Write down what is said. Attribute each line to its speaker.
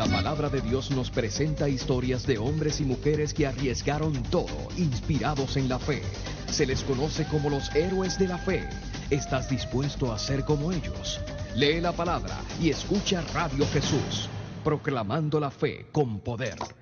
Speaker 1: palabra de Dios nos presenta historias de hombres y mujeres que arriesgaron todo, inspirados en la fe. Se les conoce como los héroes de la fe. ¿Estás dispuesto a ser como ellos? Lee la palabra y escucha Radio Jesús, proclamando la fe con poder.